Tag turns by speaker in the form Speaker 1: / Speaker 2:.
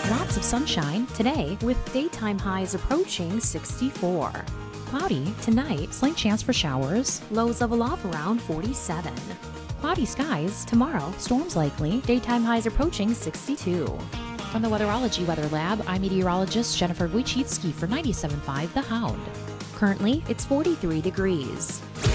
Speaker 1: Lots of sunshine today with daytime highs approaching 64. Cloudy tonight, slight chance for showers, lows level off around 47. Cloudy skies tomorrow, storms likely, daytime highs approaching 62. From the Weatherology Weather Lab, I'm meteorologist Jennifer Wojcicki for 97.5 The Hound. Currently, it's 43 degrees.